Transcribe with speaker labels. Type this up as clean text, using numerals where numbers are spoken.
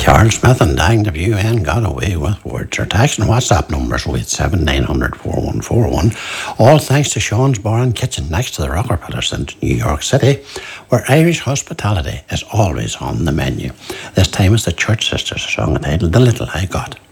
Speaker 1: Charles Smith and Dang the UN got away with words. Our text and WhatsApp numbers 087 900 4141. All thanks to Sean's Bar and Kitchen next to the Rockefeller Centre, New York City, where Irish hospitality is always on the menu. This time it's the Church Sisters, a song entitled The Little I Got.